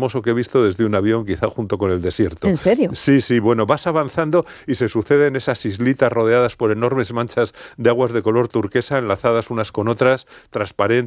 famoso que he visto desde un avión, quizá junto con el desierto. ¿En serio? Sí, sí, bueno, vas avanzando y se suceden esas islitas rodeadas por enormes manchas de aguas de color turquesa, enlazadas unas con otras, transparentes.